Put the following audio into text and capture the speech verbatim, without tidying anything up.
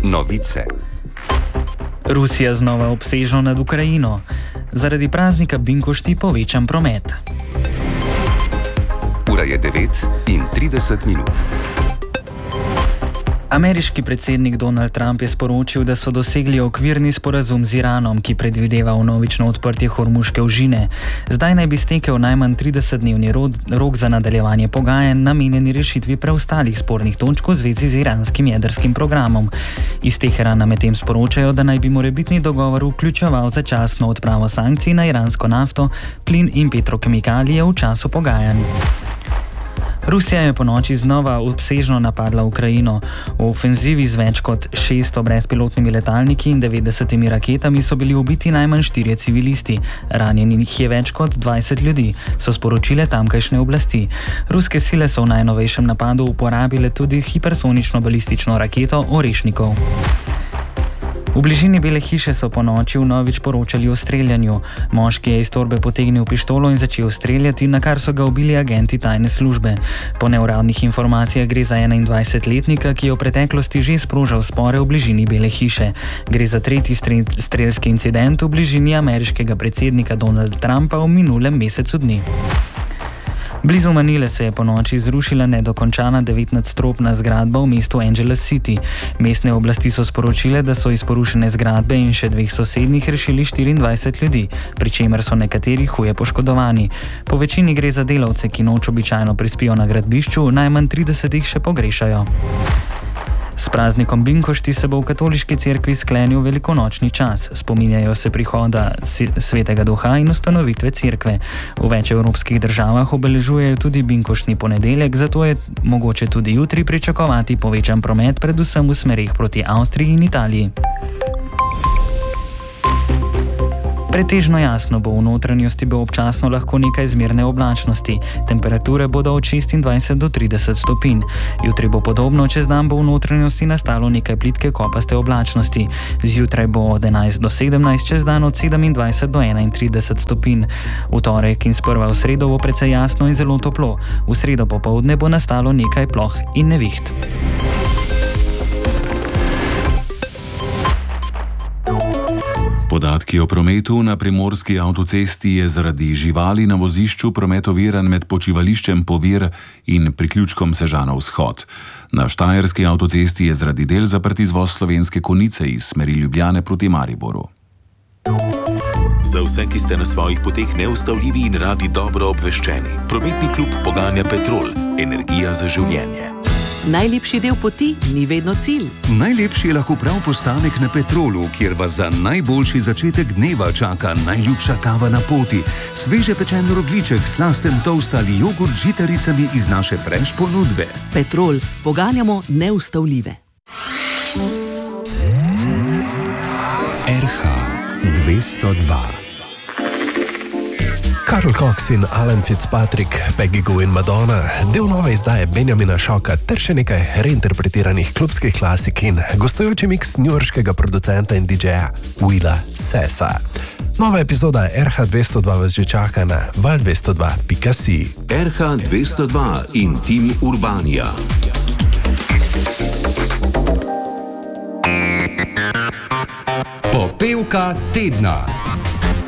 Novice. Rusija znova obsežno nad Ukrajino. Zaradi praznika binkošti povečan promet. Ura je devet in trideset minut. Ameriški predsednik Donald Trump je sporočil, da so dosegli okvirni sporazum z Iranom, ki predvideva vnovično odprtje Hormuške ožine. Zdaj naj bi stekel najmanj tridesetdnevni rok za nadaljevanje pogajanj, namenjeni rešitvi preostalih spornih točk v zvezi z iranskim jedrskim programom. Iz Teherana medtem sporočajo, da naj bi morebitni dogovor vključeval začasno odpravo sankcij na iransko nafto, plin in petrokemikalije v času pogajanj. Rusija je ponoči znova obsežno napadla Ukrajino. V ofenzivi z več kot šeststo brezpilotnimi letalniki in devetdesetimi raketami so bili ubiti najmanj štirje civilisti. Ranjenih je več kot dvajset ljudi, so sporočile tamkajšnje oblasti. Ruske sile so v najnovejšem napadu uporabile tudi hipersonično balistično raketo Orešnikov. V bližini Bele hiše so ponoči vnovič poročali o streljanju. Moški je iz torbe potegnil pištolo in začel streljati, na kar so ga ubili agenti tajne službe. Po neuradnih informacijah gre za enaindvajsetletnika, ki je v preteklosti že sprožal spore v bližini Bele hiše. Gre za tretji strelski incident v bližini ameriškega predsednika Donalda Trumpa v minulem mesecu dni. Blizu Manile se je ponoči zrušila nedokončana devetnadstropna zgradba v mestu Angeles City. Mestne oblasti so sporočile, da so iz porušene zgradbe in še dveh sosednjih rešili štiriindvajset ljudi, pri čemer so nekateri huje poškodovani. Po večini gre za delavce, ki noč običajno prespijo na gradbišču, najmanj trideset jih še pogrešajo. S praznikom binkošti se bo v katoliški cerkvi sklenil velikonočni čas. Spominjajo se prihoda svetega duha in ustanovitve cerkve. V več evropskih državah obeležujejo tudi binkoštni ponedeljek, zato je mogoče tudi jutri pričakovati povečan promet, predvsem v smerih proti Avstriji in Italiji. Pretežno jasno bo, v notranjosti bo občasno lahko nekaj zmerne oblačnosti. Temperature bodo od šestindvajset do trideset stopinj. Jutri bo podobno, čez dan bo v notranjosti nastalo nekaj plitke kopaste oblačnosti. Zjutraj bo od enajst do sedemnajst, čez dan od sedemindvajset do enaintrideset stopinj. V torek in sprva v sredo bo precej jasno in zelo toplo. V sredo popoldne bo nastalo nekaj ploh in neviht. Podatki o prometu na primorski avtocesti je zaradi živali na vozišču promet oviran med počivališčem Povir in priključkom Sežana vzhod. Na štajerski avtocesti je zaradi del zaprt izvoz Slovenske Konjice iz smeri Ljubljane proti Mariboru. Za vse, ki ste na svojih poteh neustavljivi in radi dobro obveščeni, prometni klub poganja Petrol, energija za življenje. Najlepši del poti ni vedno cilj. Najlepši je lahko prav postanek na Petrolu, kjer vas za najboljši začetek dneva čaka najljubša kava na poti, sveže pečen rogljiček, slasten toast ali jogurt z žitaricami iz naše fresh ponudbe. Petrol, poganjamo neustavljive. R H dvesto dva. Karl Cox in Alan Fitzpatrick, Peggy Gou in Madonna, del nove izdaje Benjamina Šoka ter še nekaj reinterpretiranih klubskih klasik in gostujoči miks newyorškega producenta in didžeja Willa Sessa. Nova epizoda R H dvesto dva vas že čaka na val dvesto dva pika si. R H dvesto dva in Tim Urbanija. Popevka tedna.